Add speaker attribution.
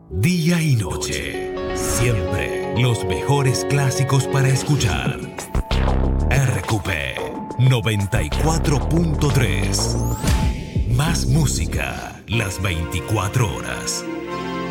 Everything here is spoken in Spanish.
Speaker 1: Día y noche, siempre los mejores clásicos para escuchar. RQP 94.3. Más música las 24 horas.